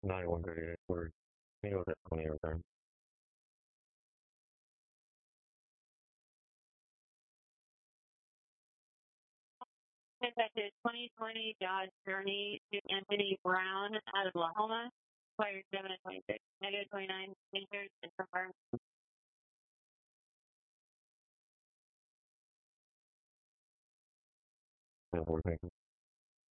9138 for Meals at 20 return. Contacted 2020 Dodge Journey to Anthony Brown out of Oklahoma. Flight 7 at 26, negative 29 meters, and confirmed. Yeah, thank you.